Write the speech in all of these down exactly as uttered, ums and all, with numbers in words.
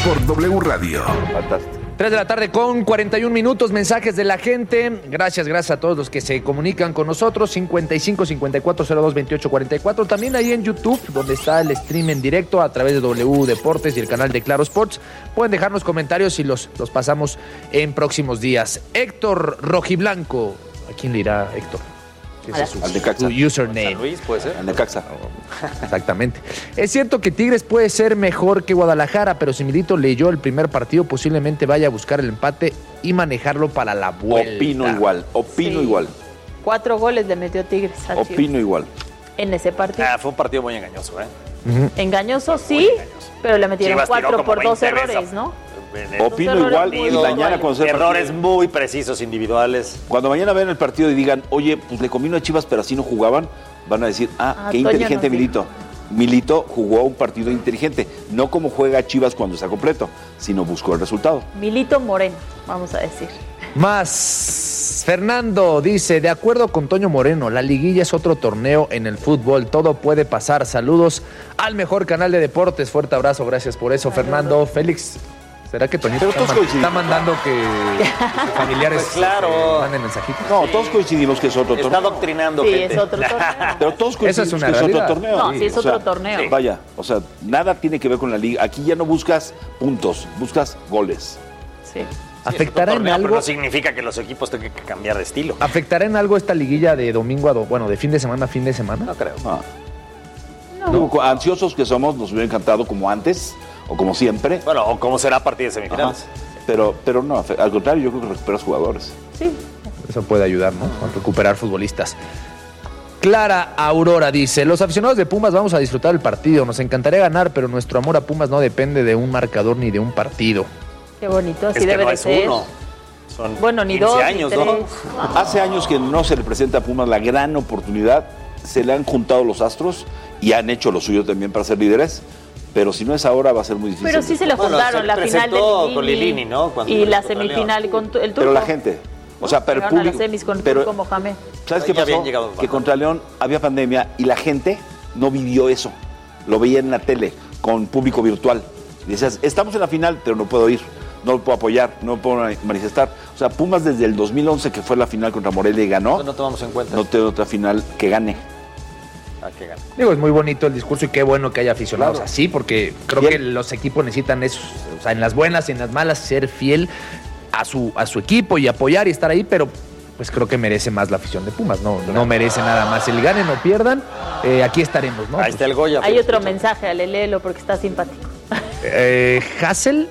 por W Radio. Fantástico. tres de la tarde con cuarenta y un minutos, mensajes de la gente. Gracias, gracias a todos los que se comunican con nosotros. cincuenta y cinco, cincuenta y cuatro, cero dos, veintiocho, cuarenta y cuatro. También ahí en YouTube, donde está el stream en directo a través de W Deportes y el canal de Claro Sports. Pueden dejarnos comentarios y los, los pasamos en próximos días. Héctor Rojiblanco. ¿A quién le irá Héctor? Ese es su, Al Necaxa. su username. San Luis, puede ser. Al Necaxa. Exactamente. Es cierto que Tigres puede ser mejor que Guadalajara, pero si Milito leyó el primer partido, posiblemente vaya a buscar el empate y manejarlo para la vuelta. Opino igual, opino Sí. igual, Cuatro goles le metió Tigres a Chivas opino igual. en ese partido. Ah, fue un partido muy engañoso, ¿eh? Ujú. Engañoso, sí, engañoso. pero le metieron Chivas tiró cuatro como por dos veinte errores, veces. ¿no? Opino errores igual y muy mañana cuando sea el Errores partido, muy precisos individuales. cuando mañana vean el partido y digan, oye, pues le convino a Chivas, pero así no jugaban, van a decir, ah, Ah, qué Toño inteligente nos Milito. Milito jugó un partido inteligente, no como juega Chivas cuando está completo, sino buscó el resultado. Milito Moreno, vamos a decir. Más. Fernando dice, de acuerdo con Toño Moreno, la liguilla es otro torneo en el fútbol, todo puede pasar. Saludos al mejor canal de deportes. Fuerte abrazo, gracias por eso, Fernando. Félix, ¿será que Toñito Pero está, todos man- coincidimos. está mandando que sus familiares Pues claro. eh, manden mensajitos? No, todos coincidimos que es otro Está torneo. adoctrinando Sí, gente. es otro torneo. Pero todos Esa coincidimos es una que es realidad. otro torneo. No, sí, es o otro sea, torneo. sí. Vaya, o sea, nada tiene que ver con la liga. Aquí ya no buscas puntos, buscas goles. Sí. ¿Afectará en Torneo, pero algo? no significa que los equipos tengan que cambiar de estilo. ¿Afectará en algo esta liguilla de domingo a do- bueno, de fin de semana a fin de semana? No creo. Ah. Luego, co- ansiosos que somos, nos hubiera encantado como antes o como siempre. Bueno, o cómo será a partir de Ajá. semifinales. Pero, pero no, fe- al contrario, yo creo que recuperas jugadores. Sí. Eso puede ayudar, ¿no? A recuperar futbolistas. Clara Aurora dice, los aficionados de Pumas vamos a disfrutar el partido. Nos encantaría ganar, pero nuestro amor a Pumas no depende de un marcador ni de un partido. Qué bonito, así Es que debe no de es ser. uno. Son Bueno, ni quince dos, años, ni ¿no? tres. Hace años que no se le presenta a Pumas la gran oportunidad, se le han juntado los astros y han hecho lo suyo también para ser líderes, pero si no es ahora va a ser muy difícil. Pero sí se le Bueno, juntaron se la final de presentó Lilini, con Lilini, ¿no? Cuando y perdió la contra semifinal León. con tu- el turco. Pero la gente, o sea, pero el Llegaron a las público, semis con pero, Turco Mohamed. ¿sabes qué Ya habían pasó? llegado Que bajón. contra León había pandemia y la gente no vivió eso, lo veía en la tele, con público virtual. Y decías, estamos en la final, pero no puedo ir, no lo puedo apoyar, no puedo manifestar. O sea, Pumas desde el dos mil once, que fue la final contra Morelia y ganó, No, no tomamos en cuenta. no tiene otra final que gane. Ah, qué gana. Digo, es muy bonito el discurso y qué bueno que haya aficionados Claro. así, porque creo Bien. que los equipos necesitan eso, o sea, en las buenas y en las malas, ser fiel a su, a su equipo y apoyar y estar ahí, pero pues creo que merece más la afición de Pumas, no, no merece nada más. El ganen o pierdan, eh, aquí estaremos, ¿no? Ahí está el Goya. Hay pues, otro escucha. mensaje, Ale, léelo porque está simpático. Eh, Hassel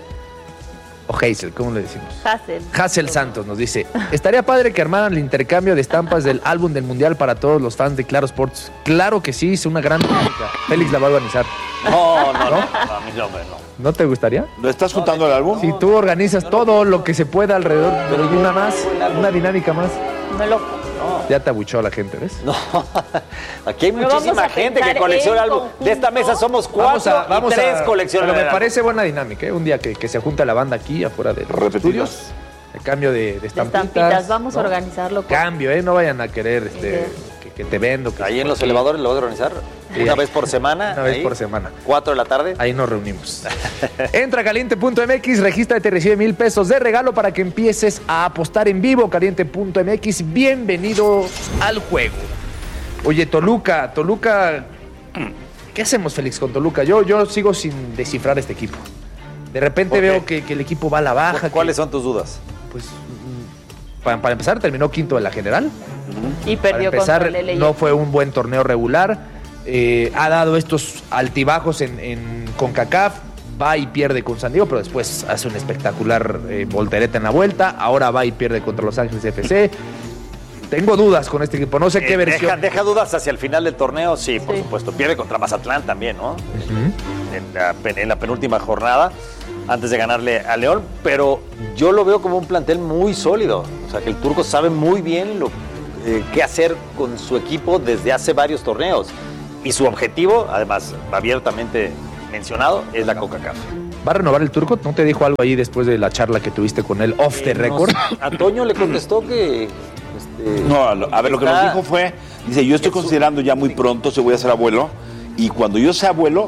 o Hazel, ¿cómo le decimos? Hassel. Hassel Santos nos dice, estaría padre que armaran el intercambio de estampas del álbum del Mundial para todos los fans de Claro Sports. Claro que sí, es una gran dinámica. Félix la va a organizar. No, no, no. no, a mí no, no. ¿No te gustaría? ¿Lo estás juntando el álbum? Si tú organizas todo lo que se pueda alrededor, pero una más, una dinámica más, Me lo... ya te abuchó la gente, ¿ves? No, aquí hay Pero vamos muchísima a gente que pensar colecciona en álbum. De esta conjunto. mesa somos cuatro y tres coleccionan. Pero me álbum. parece buena dinámica, ¿eh? Un día que, que se junta la banda aquí, afuera de los Repetidas. estudios, el cambio de, de De estampitas. estampitas, vamos ¿no? a organizarlo. con- Cambio, ¿eh? No vayan a querer este, Bien. que, que te vendo. Que Ahí en los aquí. elevadores lo voy a organizar. Sí. Una vez por semana. Una vez ahí, por semana. Cuatro de la tarde. Ahí nos reunimos. Entra a caliente punto m x, regístrate y recibe mil pesos de regalo para que empieces a apostar en vivo. caliente punto m x, bienvenidos al juego. Oye, Toluca, Toluca, ¿qué hacemos, Félix, con Toluca? Yo, yo sigo sin descifrar este equipo. De repente ¿Por qué? veo que, que el equipo va a la baja. ¿Cuáles que, son tus dudas? Pues, mm, para, para empezar, terminó quinto de la general. Y Para perdió empezar, contra el L A. no fue un buen torneo regular. Eh, ha dado estos altibajos en, en CONCACAF. Va y pierde con San Diego, pero después hace una espectacular eh, voltereta en la vuelta. Ahora va y pierde contra Los Ángeles F C. Tengo dudas con este equipo. No sé qué Eh, versión. Deja, deja dudas hacia el final del torneo, sí, por Sí. supuesto. Pierde contra Mazatlán también, ¿no? Ujú. En la, pen- en la penúltima jornada, antes de ganarle a León. Pero yo lo veo como un plantel muy sólido. O sea, que el turco sabe muy bien lo, eh, qué hacer con su equipo desde hace varios torneos. Y su objetivo, además abiertamente mencionado, es la CONCACAF. ¿Va a renovar el turco? ¿No te dijo algo ahí después de la charla que tuviste con él off the Eh, no record? sé. A Toño le contestó que... este, No, lo- a ver, lo que nos está- dijo fue, dice, yo estoy considerando ya muy pronto si voy a ser abuelo, y cuando yo sea abuelo,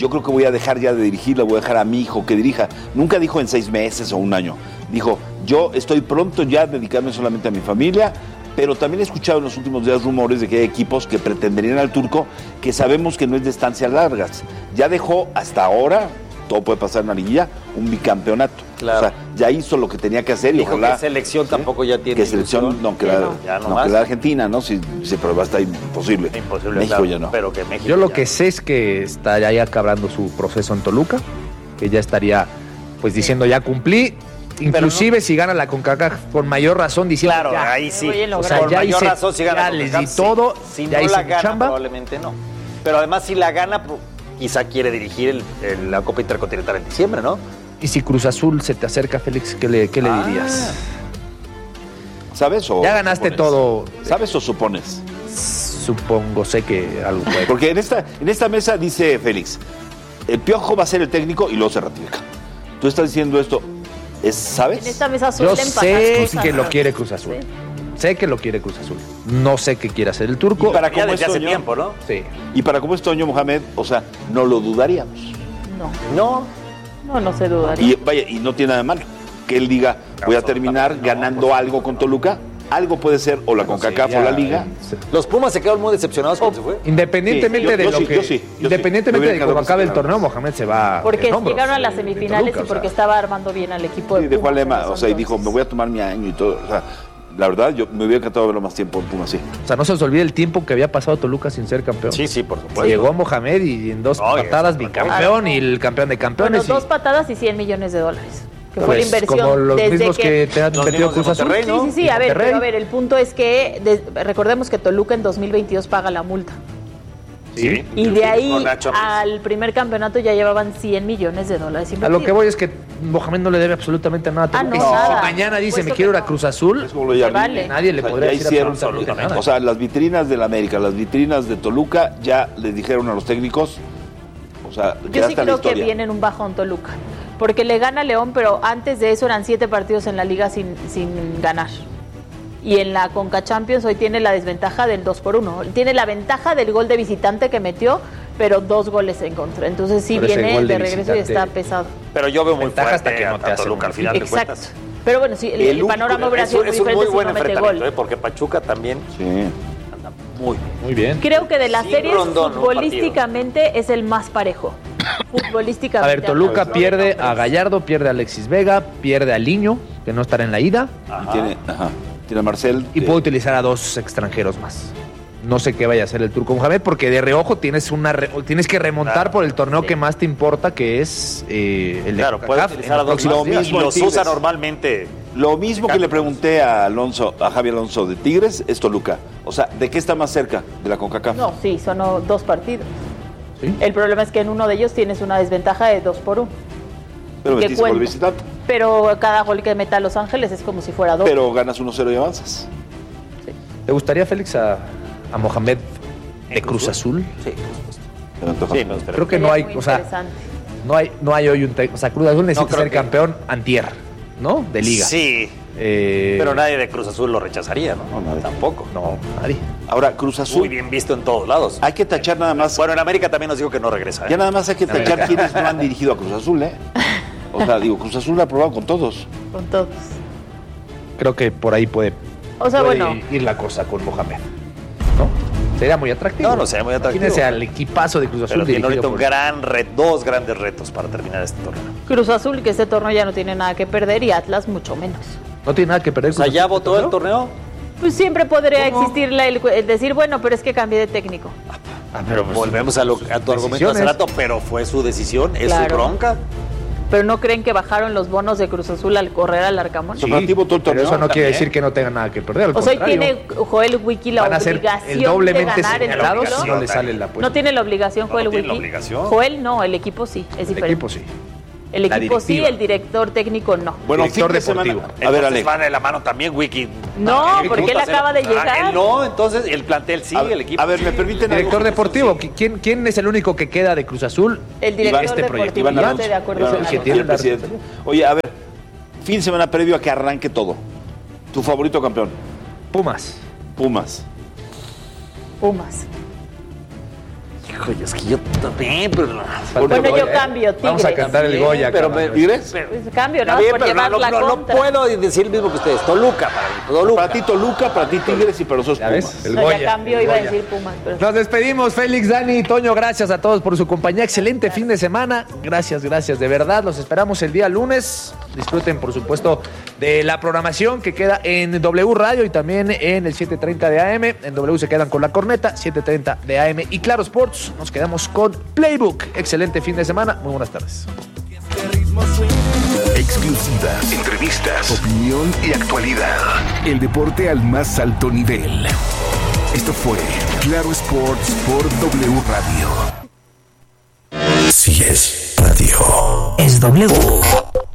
yo creo que voy a dejar ya de dirigirla, voy a dejar a mi hijo que dirija. Nunca dijo en seis meses o un año. Dijo, yo estoy pronto ya a dedicarme solamente a mi familia, pero también he escuchado en los últimos días rumores de que hay equipos que pretenderían al turco, que sabemos que no es de estancias largas. Ya dejó hasta ahora, todo puede pasar en la liguilla, un bicampeonato. Claro. O sea, ya hizo lo que tenía que hacer. Y Dijo ojalá, que selección ¿sí? tampoco ya tiene Que selección, ilusión. no, que Ya la, no. Ya no no, más. que la Argentina, ¿no? Si, si pero va a estar imposible. Imposible, México claro, ya no. Pero que México Yo lo ya. que sé es que está ya acabando su proceso en Toluca, que ya estaría pues diciendo ya cumplí, inclusive si gana la CONCACAF con mayor razón diciendo Claro, ya, ahí sí. Voy a o lograr. sea, Por ya mayor hice, razón, si gana ya la les CONCACAF, di todo, Si ya no hice la mi gana, chamba. probablemente no. Pero además, si la gana, pues, quizá quiere dirigir el- el- la Copa Intercontinental en diciembre, ¿no? Y si Cruz Azul se te acerca, Félix, ¿qué le, qué le Ah. dirías? ¿Sabes o Ya ganaste supones? todo, ¿Sabes o supones? supongo, sé que algo puede. Porque en esta, en esta mesa dice Félix, el Piojo va a ser el técnico y luego se ratifica. Tú estás diciendo esto, ¿es, ¿sabes? En esta mesa Yo suelen pasar sé cosas. que lo quiere Cruz Azul. Sí. Sé que lo quiere Cruz Azul. No sé qué quiere hacer el turco. Y para Ya cómo desde es hace Toño, tiempo, ¿no? Sí. y para cómo es Toño Mohamed, o sea, no lo dudaríamos. No, No. no, no se dudaría. Y vaya, y no tiene nada de malo que él diga, voy a terminar ganando algo con Toluca. Algo puede ser o la CONCACAF Sí, ya, o la Liga. eh, Los Pumas se quedaron muy decepcionados cuando se fue. Independientemente Sí, yo- de yo lo sí, que. yo sí, yo sí. independientemente Me hubiera de cómo encantado acabe el que se torneo, Mohamed se va. Porque en hombros, llegaron a las de semifinales Toluca, y porque o sea. estaba armando bien al equipo de Sí, dejó Pumas al lema, en ese o sea, y dijo, entonces. me voy a tomar mi año y todo. O sea, la verdad, yo me hubiera encantado verlo más tiempo en Pumas, sí. O sea, no se os olvide el tiempo que había pasado Toluca sin ser campeón. Sí, sí, por supuesto. Llegó Mohamed y en dos Oye, patadas eso, bicampeón y el campeón de Bueno, campeones. dos y, patadas y cien millones de dólares. Que fue pues, la inversión como los desde mismos que, que... te han Los metido mismos de Cruz Azul. Monterrey, ¿no? Sí, sí, sí, Y a ver, Monterrey. pero a ver, el punto es que de- recordemos que Toluca en dos mil veintidós paga la multa. Sí. Y de ahí Con Nacho Ambriz. al primer campeonato ya llevaban cien millones de dólares A invertidos. lo que voy es que Mohamed no le debe absolutamente nada a Ah, Toluca. no, Y si nada. mañana dice Puesto me quiero que ir a no. Cruz Azul, Es como lo de Se Jardín. vale. nadie le O sea, podría ya decir hicieron absolutamente nada. O sea, las vitrinas del América, las vitrinas de Toluca, ya les dijeron a los técnicos, o sea, Yo quedaste sí en la creo que historia. viene en un bajón Toluca. Porque le gana a León, pero antes de eso eran siete partidos en la liga sin, sin ganar. Y en la Conca Champions hoy tiene la desventaja del dos por uno. Tiene la ventaja del gol de visitante que metió, pero dos goles en contra. Entonces sí Pero ese viene gol de, de regreso y visitante- está pesado. Pero yo veo muy Ventaja fuerte hasta que no a te hace Toluca un- al final de Exacto. cuentas. Pero bueno, sí, el, El el panorama hubiera Es, sido un- muy es un diferente muy si buen no mete enfrentamiento, gol. ¿eh? Porque Pachuca también Sí. anda muy bien. Muy bien. Creo que de las Sin series, Rondón, un futbolísticamente es el más parejo. Futbolísticamente. A ver, Toluca hablando. pierde No, no, a Gallardo, pierde a Alexis Vega, pierde a Liño, que no estará en la ida, Y tiene, ajá, tiene a Marcel. y que- puede utilizar a dos extranjeros más. No sé qué vaya a hacer el turco Mohamed, porque de reojo tienes una re- tienes que remontar Claro. por el torneo Sí. que más te importa, que es eh, el de Claro, puede CONCACAF utilizar en a los dos próximos lo más días. y mismo en los Tigres. usa normalmente. Lo mismo que le pregunté a Alonso, a Javier Alonso de Tigres, es Toluca. O sea, ¿de qué está más cerca? De la CONCACAF. No, sí, son oh, dos partidos. ¿Sí? El problema es que en uno de ellos tienes una desventaja de dos por uno. Pero que metiste gol cuenta. visitante. Pero cada gol que meta Los Ángeles es como si fuera dos. Pero ganas uno cero y avanzas. ¿Te gustaría, Félix, a, a Mohamed de Cruz Azul? Sí, Te me antoja. sí, me gustaría. Creo que Sería no hay, muy o sea, interesante. no hay, no hay hoy un técnico. O sea, Cruz Azul necesita creo ser que- campeón antier, ¿no? De liga. Sí, Eh, pero nadie de Cruz Azul lo rechazaría, ¿no? No, nadie. Tampoco. No, nadie. Ahora, Cruz Azul. Muy bien visto en todos lados. Hay que tachar nada más. Bueno, en América también nos digo que no regresa. ¿eh? Ya nada más hay que tachar quienes no han dirigido a Cruz Azul, ¿eh? O sea, digo, Cruz Azul ha probado con todos. Con todos. Creo que por ahí puede, O sea, puede bueno, ir la cosa con Mohamed, ¿no? Sería muy atractivo. No, no sería muy atractivo. Imagínense al equipazo de Cruz Azul Pero tiene dirigido ahorita un por- gran reto, dos grandes retos para terminar este torneo. Cruz Azul, que este torneo ya no tiene nada que perder, y Atlas mucho menos. No tiene nada que perder. O sea, Cruz ¿ya Azul votó el torneo? Pues siempre podría ¿Cómo? existir la- el, el decir, bueno, pero es que cambié de técnico. Ah, pero pues, Volvemos a, lo, a tu argumento hace decisiones. rato, pero fue su decisión, es Claro. su bronca. Pero ¿no creen que bajaron los bonos de Cruz Azul al correr al Arcamón? Sí. Operativo todo el pero torneo, eso no quiere también. decir que no tenga nada que perder. Al O sea, hoy contrario. tiene Joel Wiki la Van a ser obligación el de doblemente ganar el señalados título. si no le sale la apuesta. No tiene la obligación No, Joel no tiene Wiki. la obligación. Joel no, el equipo sí, es El diferente. equipo sí. El La equipo sí, directiva. el director técnico no. Bueno, Director fin de semana. deportivo. A ver, Ale. Entonces van de la mano también, Wiki. No, ¿qué porque él gusta acaba de hacer? Ah, llegar. él no, entonces el plantel sí, A ver, el equipo. a ver, ¿me permiten Director algo? deportivo. ¿Quién, ¿Quién es el único que queda de Cruz Azul? El director Este proyecto. deportivo. Iván Yo Alonso. estoy de acuerdo Iván con el que Alonso, tiene el la presidente. Oye, a ver, fin de semana previo a que arranque todo. Tu favorito campeón, Pumas. Pumas. Pumas. Hijo, es que yo también, pero... Bueno, Goya, yo ¿eh? cambio, Tigres. Vamos a cantar el Goya. pero cabrón. me- ¿Tigres? Pues cambio, Está ¿no? bien, Por pero llevar no, la no, no contra. puedo decir el mismo que ustedes. Toluca, para mí, Toluca. Para ti Toluca, para ti Tigres y para nosotros ¿Ya ves? Pumas. El No, Goya. ya cambio, el iba a Goya. decir Pumas. Pero... Nos despedimos, Félix, Dani y Toño. Gracias a todos por su compañía. Excelente fin de semana. Gracias, gracias. De verdad, los esperamos el día lunes. Disfruten, por supuesto, de la programación que queda en W Radio y también en el siete treinta de A M. En W se quedan con La Corneta, siete treinta de A M y Claro Sports. Nos quedamos con Playbook. Excelente fin de semana. Muy buenas tardes. Exclusivas, entrevistas, opinión y actualidad. El deporte al más alto nivel. Esto fue Claro Sports por W Radio. Si es radio, es W.